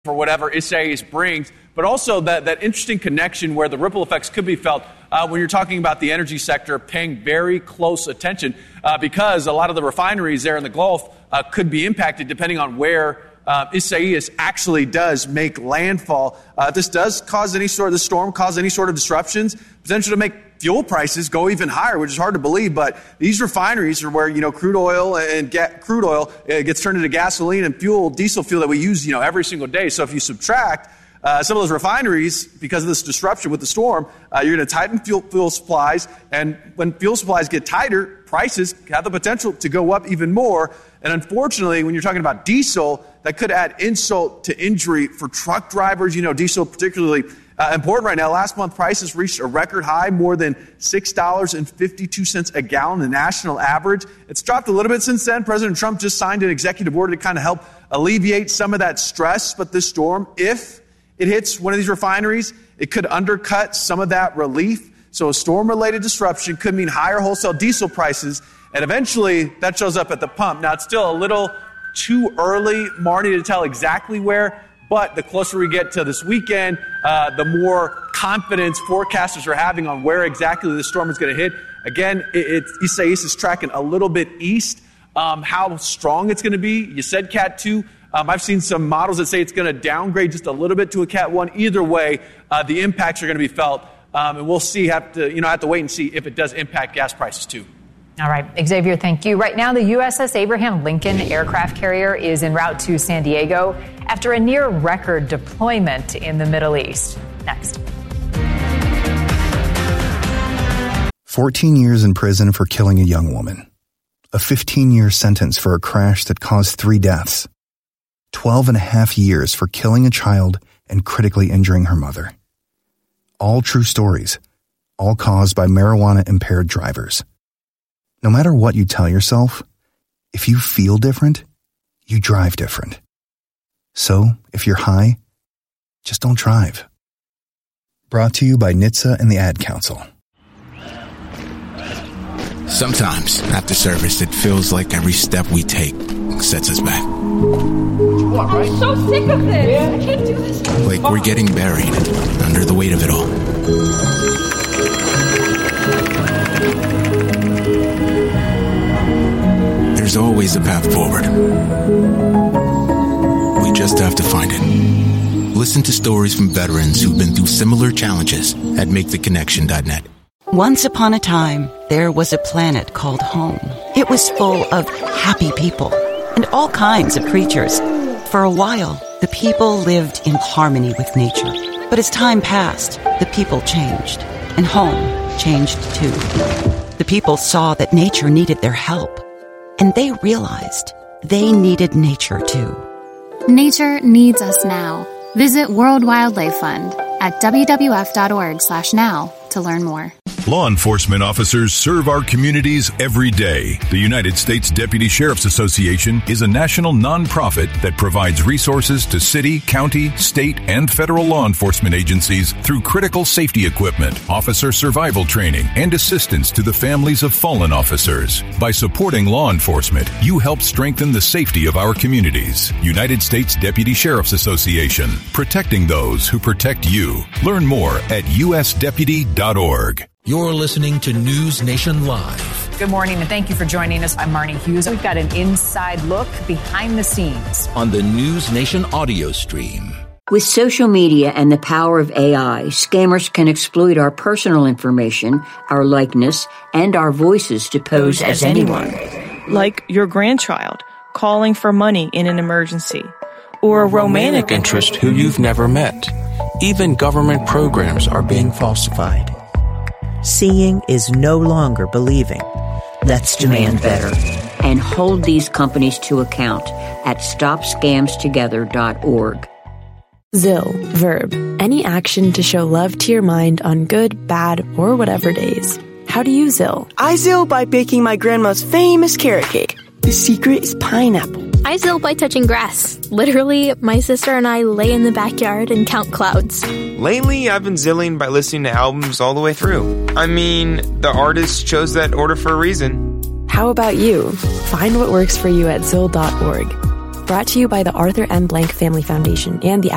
for whatever Isaias brings, but also that interesting connection where the ripple effects could be felt when you're talking about the energy sector paying very close attention because a lot of the refineries there in the Gulf could be impacted depending on where Isaias actually does make landfall. This does cause the storm cause any sort of disruptions, potential to make fuel prices go even higher, which is hard to believe. But these refineries are where, crude oil gets turned into gasoline and diesel fuel that we use, every single day. So if you subtract some of those refineries, because of this disruption with the storm, you're going to tighten fuel supplies. And when fuel supplies get tighter, prices have the potential to go up even more. And unfortunately, when you're talking about diesel, that could add insult to injury for truck drivers. Diesel particularly important right now. Last month, prices reached a record high, more than $6.52 a gallon, the national average. It's dropped a little bit since then. President Trump just signed an executive order to kind of help alleviate some of that stress. But this storm, if it hits one of these refineries, it could undercut some of that relief. So a storm-related disruption could mean higher wholesale diesel prices, and eventually that shows up at the pump. Now, it's still a little too early, Marty, to tell exactly where, but the closer we get to this weekend, the more confidence forecasters are having on where exactly the storm is going to hit. Again, Isaias is tracking a little bit east. How strong it's going to be, you said Cat 2. I've seen some models that say it's going to downgrade just a little bit to a Cat 1. Either way, the impacts are going to be felt, and we'll see. Have to wait and see if it does impact gas prices too. All right, Xavier, thank you. Right now, the USS Abraham Lincoln aircraft carrier is en route to San Diego after a near-record deployment in the Middle East. Next. 14 years in prison for killing a young woman. A 15-year sentence for a crash that caused 3 deaths. 12 and a half years for killing a child and critically injuring her mother. All true stories, all caused by marijuana-impaired drivers. No matter what you tell yourself, if you feel different, you drive different. So, if you're high, just don't drive. Brought to you by NHTSA and the Ad Council. Sometimes, after service, it feels like every step we take sets us back. I'm so sick of this. I can't do this. Like we're getting buried under the weight of it all. There's always a path forward. We just have to find it. Listen to stories from veterans who've been through similar challenges at MakeTheConnection.net. Once upon a time, there was a planet called home. It was full of happy people and all kinds of creatures. For a while, the people lived in harmony with nature. But as time passed, the people changed, and home changed too. The people saw that nature needed their help, and they realized they needed nature too. Nature needs us now. Visit World Wildlife Fund at wwf.org/now to learn more. Law enforcement officers serve our communities every day. The United States Deputy Sheriff's Association is a national nonprofit that provides resources to city, county, state, and federal law enforcement agencies through critical safety equipment, officer survival training, and assistance to the families of fallen officers. By supporting law enforcement, you help strengthen the safety of our communities. United States Deputy Sheriff's Association, protecting those who protect you. Learn more at usdeputy.org. You're listening to News Nation Live. Good morning, and thank you for joining us. I'm Marnie Hughes. We've got an inside look behind the scenes on the News Nation audio stream. With social media and the power of AI, scammers can exploit our personal information, our likeness, and our voices to pose as anyone. Like your grandchild calling for money in an emergency, or a romantic interest who you've never met. Even government programs are being falsified. Seeing is no longer believing. Let's demand better and hold these companies to account at StopScamsTogether.org. Zill, verb, any action to show love to your mind on good, bad, or whatever days. How do you Zill? I Zill by baking my grandma's famous carrot cake. The secret is pineapple. I Zill by touching grass. Literally, my sister and I lay in the backyard and count clouds. Lately, I've been zilling by listening to albums all the way through. I mean, the artist chose that order for a reason. How about you? Find what works for you at Zill.org. Brought to you by the Arthur M. Blank Family Foundation and the